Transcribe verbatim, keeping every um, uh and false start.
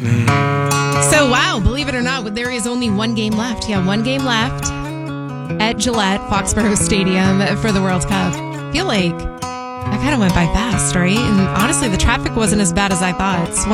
So, wow, believe it or not, there is only one game left. Yeah, one game left at Gillette, Foxborough Stadium for the World Cup. I feel like that kind of went by fast, right? And honestly, the traffic wasn't as bad as I thought. It's one